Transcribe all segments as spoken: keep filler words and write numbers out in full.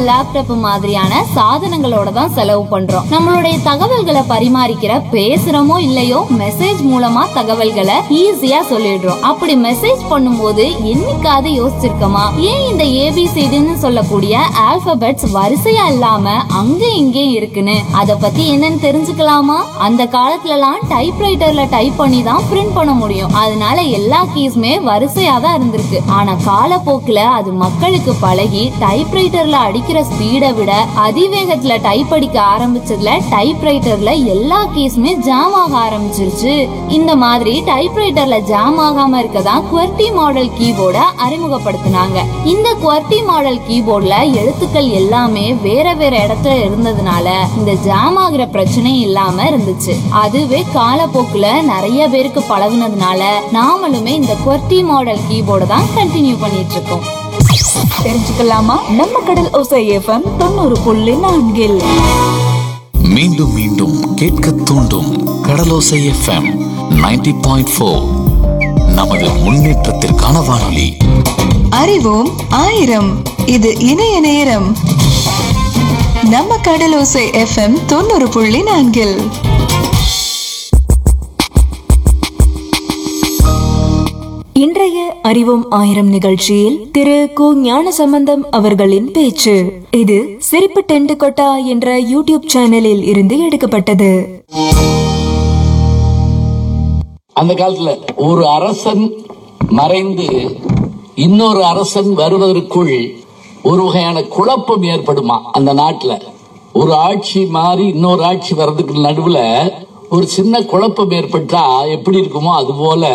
Laptop மாதிரியான சாதனங்களோட தான் செலவு பண்றோம். நம்மளுடைய தகவல்களை பரிமாறிக்கிற பேசுறோமோ இல்லையோ மெசேஜ் மூலமா தகவல்களை ஈஸியா சொல்லிடுறோம். அப்படி மெசேஜ் பண்ணும்போது என்னைக்காவது யோசிச்சிருக்கமா ஏன் இந்த ஏபிசிடின்னு சொல்லக்கூடிய ஆல்பபெட்ஸ் வரிசையா இல்லாம அங்க இங்கே இருக்குன்னு? அத பத்தி என்னன்னு தெரிஞ்சுக்கலாமா? அந்த காலத்துல எல்லாம் டைப்ரைட்டர்ல டைப் பண்ணி தான் பிரிண்ட் பண்ண முடியும். அதனால எல்லா கீஸ்மே வரிசையா தான் இருந்திருக்கு. ஆனா காலப்போக்குல அது மக்களுக்கு பழகி டைப்ரைட்டர்ல அடிக்கிற ஸ்பீடை விட அதிவேகத்துல டைப் அடிக்க ஆரம்பிச்சதுல டைப்ரைட்டர்ல எல்லா கீஸ்மே ஜாம் ஆக ஆரம்பிச்சிருச்சு. இந்த மாதிரி டைப்ரைட்டர்ல ஜாம் ஆகாம இருக்கதான் QWERTY மாடல் கீபோர்ட அறிமுகப்படுத்தினாங்க. இந்த QWERTY மாடல் கீபோர்ட்ல எழுத்துக்கள் எல்லாமே வேற வேற இடத்துல இருந்ததுனால இந்த ஜாம் ஆகிற பிரச்சனை இல்லாம இருந்துச்சு. அதுவே காலப்போக்குல நிறைய பேருக்கு பழகுனதுனால நாமளுமே இந்த QWERTY மாடல் கீபோர்டு தான் கண்டினியூ பண்ணிட்டு இருக்கோம். தெரிஞ்சுக்கலாமா? நம்ம கடல் ஓசை எஃப்எம் தொண்ணூறு புள்ளி நான்கில் மீண்டும் மீண்டும் கேட்க தூண்டும் கடலோசை எஃப்எம் நைன்டி பாயிண்ட் ஃபோர். நமது முன்னேற்றத்திற்கான வானொலி. அறிவோம் ஆயிரம். இது இணைய நேரம். நம்ம கடலோசை எஃப்எம் தொண்ணூறு புள்ளி நான்கில் இன்றைய அறிவோம் ஆயிரம் நிகழ்ச்சியில் திரு கு ஞானசம்பந்தம் அவர்களின் பேச்சு. இது சிரிப்பு டென்ட் கொட்டா என்ற யூடியூப் சேனலில் இருந்து எடுக்கப்பட்டது. அந்த காலத்துல ஒரு அரசன் மறைந்து இன்னொரு அரசன் வருவதற்குள் ஒரு வகையான குழப்பம் ஏற்படுமா அந்த நாட்டுல. ஒரு ஆட்சி மாறி இன்னொரு ஆட்சி வர்றதுக்கு நடுவுல ஒரு சின்ன குழப்பம் ஏற்பட்டா எப்படி இருக்குமோ அது போல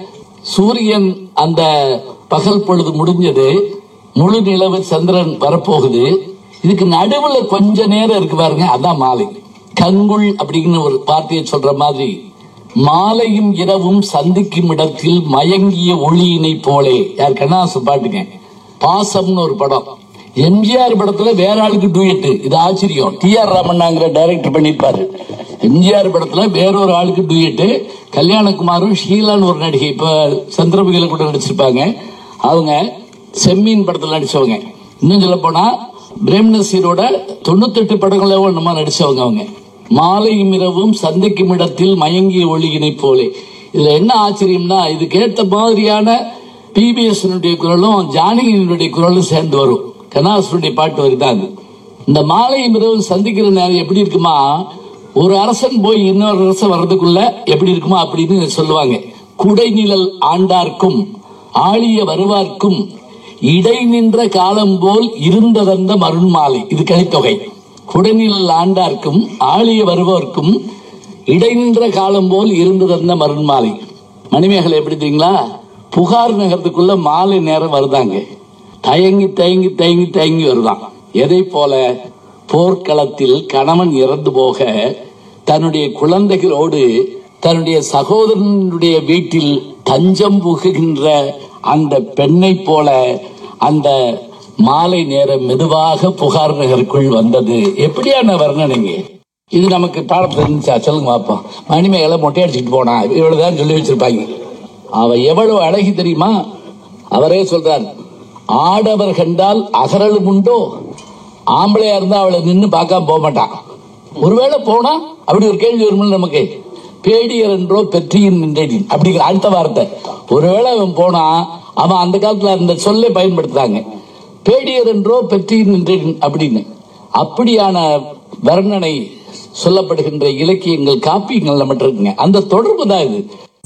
சூரியன் அந்த பகல் பொழுது முடிஞ்சது, முழு நிலவு சந்திரன் வரப்போகுது. இதுக்கு நடுவுல கொஞ்ச நேரம் இருக்கு பாருங்க, அதான் மாலை. கங்குள் அப்படின்னு ஒரு வார்த்தையை சொல்ற மாதிரி மாலையும் இரவும் சந்திக்கும் இடத்தில் மயங்கிய ஒளியினை போலே. யார் கண்ணாசு பாட்டுங்க. பாசம்னு ஒரு படம், எம்ஜிஆர் படத்துல வேற ஆளுக்கு டூயட். இது ஆச்சரியம். டி ஆர் ராமண்ணாங்கிற டைரக்டர் பண்ணிருப்பாரு. எம்ஜிஆர் படத்துல வேறொரு ஆளுக்கு டூயட். கல்யாணகுமாரும் ஷீலான்னு ஒரு நடிகை இப்ப சந்திரமுகில கூட நடிச்சிருப்பாங்க. அவங்க செம்மீன் படத்துல நடிச்சவங்க. இன்னும் சொல்ல போனா பிரேம்நசீரோட தொண்ணூத்தி எட்டு படங்களோ நம்ம நடிச்சவங்க. அவங்க மாலையும் இரவும் சந்திக்கும் இடத்தில் மயங்கிய ஒளியினை போலே. இதுல என்ன ஆச்சரியம்னா இதுக்கேற்ற மாதிரியான பிபிஎஸ் குரலும் ஜானகியினுடைய குரலும் சேர்ந்து வரும். கண்ணாசனுடைய பாட்டு வருதான். இந்த மாலையும் இரவும் சந்திக்கிற நேரம் எப்படி இருக்குமா, ஒரு அரசன் போய் இன்னொரு அரசன் வர்றதுக்குள்ள எப்படி இருக்குமா அப்படின்னு சொல்லுவாங்க. குடைநிழல் ஆண்டார்க்கும் ஆழிய வருவார்க்கும் இடை நின்ற காலம் போல் இருந்ததந்த மருண்மாலை. இது கலித்தொகை. குடைநிழல் ஆண்டார்க்கும் ஆழிய வருவோர்க்கும் இடை நின்ற காலம் போல் இருந்ததந்த மருண்மாலை. மணிமேகலை எப்படி தெரியுங்களா, புகார் நகரத்துக்குள்ள மாலை நேரம் வருதாங்க. தயங்கி தயங்கி தயங்கி தயங்கி வருதான். எதை போல போர்க்களத்தில் கணவன் இறந்து போக தன்னுடைய குழந்தைகளோடு தன்னுடைய சகோதரனுடைய வீட்டில் தஞ்சம் புகுகின்ற அந்த பெண்ணை போல அந்த மாலை நேரம் மெதுவாக புகார் நகருக்குள் வந்தது. எப்படியான வர்ணனைங்க இது? நமக்கு பாடம் தெரிஞ்சா சொல்லுங்க பாப்போம். மணிமேகலை மொட்டை அடிச்சுட்டு போனா இவ்வளவுதான் சொல்லி வச்சிருப்பாங்க. அவ எவ்வளவு அழகி தெரியுமா? அவரே சொல்றார், ஆடவர் கண்டால் அகரலும் உண்டோ, ஆம்பளையா இருந்தா அவளை நின்று பார்க்காம போக மாட்டான். ஒருவேளை போனா அப்படி ஒரு கேள்வி வரும் நமக்கு. பேடியர் என்றோ பெற்றியின் நின்றேன் அப்படிங்கிற அடுத்த வார்த்தை. ஒருவேளை அவன் போனா அவன் அந்த காலத்துல அந்த சொல்லை பயன்படுத்துறாங்க, பேடியர் என்றோ பெற்றியின் நின்றேன் அப்படின்னு. அப்படியான வர்ணனை சொல்லப்படுகின்ற இலக்கியங்கள் காப்பியங்கள் நம்மகிட்ட இருக்குங்க. அந்த தொடர்பு தான் இது.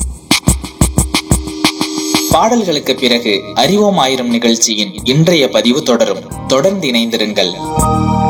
பாடல்களுக்கு பிறகு அறிவோம் ஆயிரம் நிகழ்ச்சியின் இன்றைய பதிவு தொடரும். தொடர்ந்து இணைந்திருங்கள்.